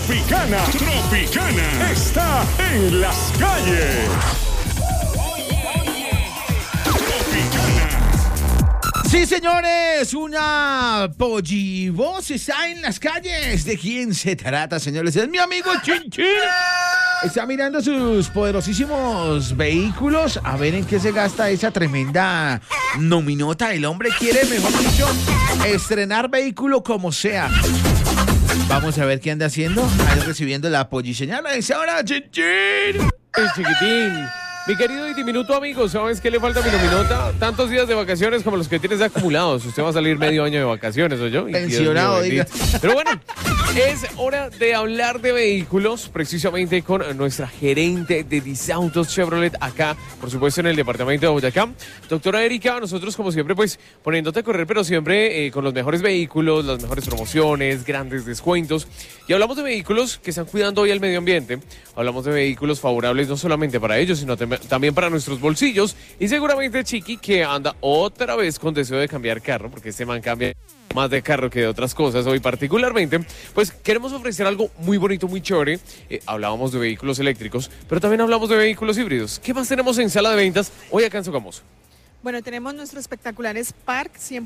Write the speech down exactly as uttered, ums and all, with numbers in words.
Tropicana, Tropicana está en las calles. Sí, señores, una pollivoz está en las calles. ¿De quién se trata, señores? Es mi amigo Chinchín. Está mirando sus poderosísimos vehículos a ver en qué se gasta esa tremenda nominota. El hombre quiere, mejor dicho, estrenar vehículo como sea. Vamos a ver qué anda haciendo. Ahí recibiendo la polliseñal a esa hora, Chinchín. El chiquitín. Mi querido y diminuto amigo, ¿sabes qué le falta a mi nominota? Tantos días de vacaciones como los que tienes acumulados. Usted va a salir medio año de vacaciones, ¿o yo? Pensionado, diga. Pero bueno, es hora de hablar de vehículos, precisamente con nuestra gerente de Disautos Chevrolet acá, por supuesto, en el departamento de Boyacá. Doctora Erika, nosotros como siempre, pues, poniéndote a correr, pero siempre eh, con los mejores vehículos, las mejores promociones, grandes descuentos. Y hablamos de vehículos que están cuidando hoy al medio ambiente. Hablamos de vehículos favorables no solamente para ellos, sino también para nuestros bolsillos. Y seguramente Chiqui, que anda otra vez con deseo de cambiar carro, porque este man cambia más de carro que de otras cosas hoy particularmente, pues queremos ofrecer algo muy bonito, muy chévere. Eh, hablábamos de vehículos eléctricos, pero también hablamos de vehículos híbridos. ¿Qué más tenemos en sala de ventas hoy acá en Sogamoso? Bueno, tenemos nuestro espectacular Spark cien